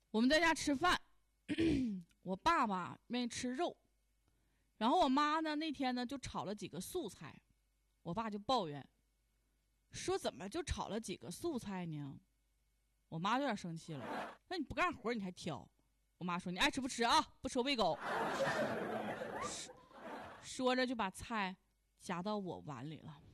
我们在家吃饭，我爸爸愿意吃肉，然后我妈呢那天呢就炒了几个素菜，我爸就抱怨说怎么就炒了几个素菜呢？我妈有点生气了，那你不干活你还挑？我妈说你爱吃不吃啊，不吃我喂狗。说着就把菜夹到我碗里了。